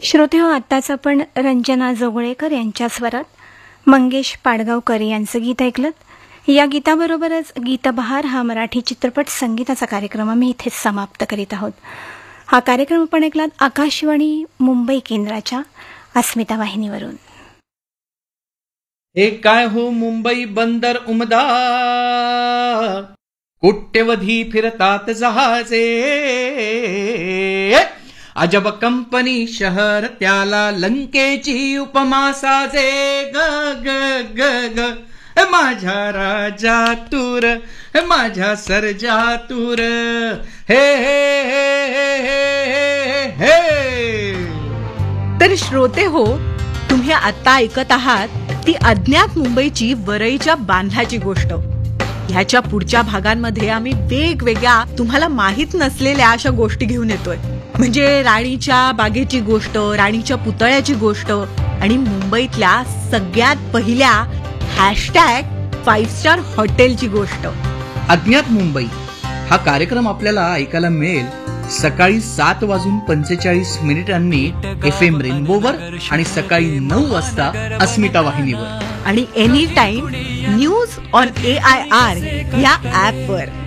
श्रोते हो, आत्ताच आपण रंजना जोगळेकर यांच्या स्वरात मंगेश पाडगावकर यांचं गीत ऐकलं. या गीताबरोबरच गीतबहार हा मराठी चित्रपट संगीताचा कार्यक्रम आम्ही इथेच समाप्त करीत आहोत. हा कार्यक्रम आपण ऐकलात आकाशवाणी मुंबई केंद्राच्या अस्मिता वाहिनीवरून. हे काय हो मुंबई बंदर उमदा, कोट्यवधी फिरतात जहाजे, अजब कंपनी शहर त्याला लंकेची उपमा साजे. ग ग ग ग माझ्या राजा तूर, माझ्या सर्जा तूर, हे हे हे हे हे हे. तर श्रोते हो, तुम्ही आता ऐकत आहात ती अज्ञात मुंबईची वरईच्या बांधल्याची गोष्ट. ह्याच्या पुढच्या भागांमध्ये आम्ही वेगवेगळ्या तुम्हाला माहित नसलेल्या अशा गोष्टी घेऊन येतोय. म्हणजे राणीच्या बागेची गोष्ट, राणीच्या पुतळ्याची गोष्ट आणि मुंबईतल्या सगळ्यात पहिल्या #5 स्टार हॉटेलची गोष्ट. अज्ञात मुंबई हा कार्यक्रम आपल्याला ऐकायला मिळेल सकाळी 7:45 FM रेनबोवर आणि सकाळी 9 वाजता अस्मिता वाहिनीवर आणि any time news on AIR या ऍपवर.